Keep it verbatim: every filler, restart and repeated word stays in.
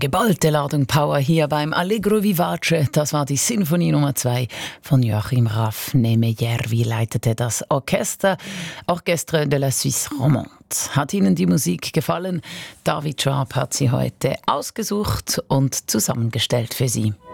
geballte Ladung Power hier beim Allegro Vivace. Das war die Sinfonie Nummer zwei von Joachim Raff. Nemeyer, wie leitete das Orchester Orchestre de la Suisse Romande. Hat Ihnen die Musik gefallen? David Schwab hat sie heute ausgesucht und zusammengestellt für Sie.